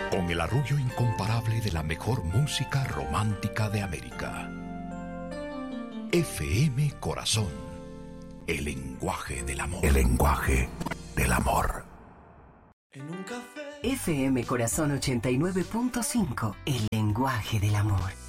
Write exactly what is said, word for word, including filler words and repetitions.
Con el arrullo incomparable de la mejor música romántica de América. F M Corazón, el lenguaje del amor. El lenguaje del amor. En un café. F M Corazón ochenta y nueve punto cinco, el lenguaje del amor.